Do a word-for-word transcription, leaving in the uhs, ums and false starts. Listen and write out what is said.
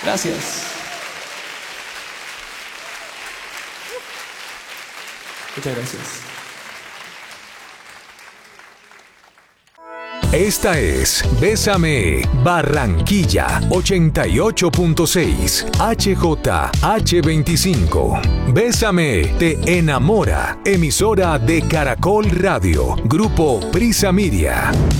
Gracias. Muchas gracias. Esta es Bésame Barranquilla ochenta y ocho punto seis H J H veinticinco. Bésame te enamora. Emisora de Caracol Radio. Grupo Prisa Media.